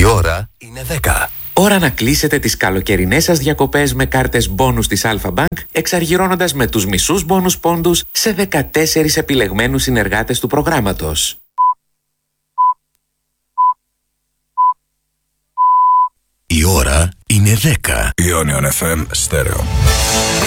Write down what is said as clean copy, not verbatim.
ώρα είναι 10. Ώρα να κλείσετε τις καλοκαιρινές σας διακοπές με κάρτες μπόνους της Alpha Bank, εξαργυρώνοντας με τους μισούς μπόνους πόντους σε 14 επιλεγμένους συνεργάτες του προγράμματος. Η ώρα είναι 10. Ionion FM Stereo.